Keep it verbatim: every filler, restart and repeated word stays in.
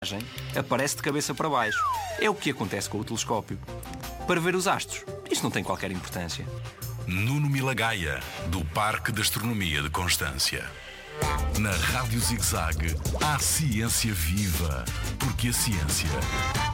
aparece de cabeça para baixo. É o que acontece com o telescópio. Para ver os astros, isto não tem qualquer importância. Nuno Milagaya, do Parque de Astronomia de Constância. Na Rádio Zig-Zag, há ciência viva, porque a ciência